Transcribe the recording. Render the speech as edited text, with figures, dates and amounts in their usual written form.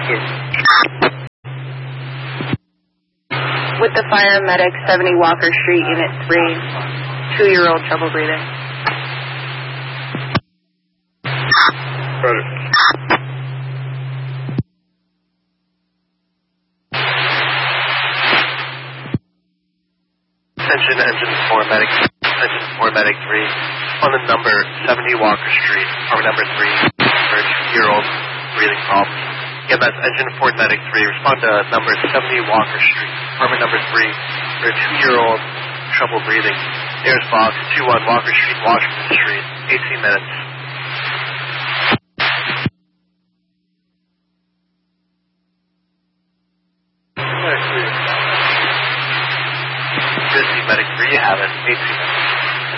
With the fire medic, 70 Walker Street, Unit 3, 2-year-old trouble breathing. Roger. Attention, engine 4 medic 3, on the number 70 Walker Street, apartment number 3, for a 2-year-old breathing problems. Again, that's engine 4 medic 3. Respond to number 70 Walker Street, apartment number 3, for a 2-year-old trouble breathing. Nearest box 21 Walker Street, Washington Street, 18 minutes. Medic 3, you have it, 18 minutes.